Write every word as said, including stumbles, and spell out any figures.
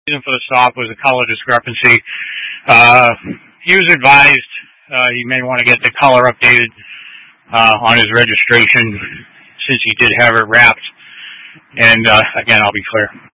reason for the stop was a color discrepancy. Uh, he was advised uh, he may want to get the color updated uh, on his registration since he did have it wrapped. And uh, again, I'll be clear.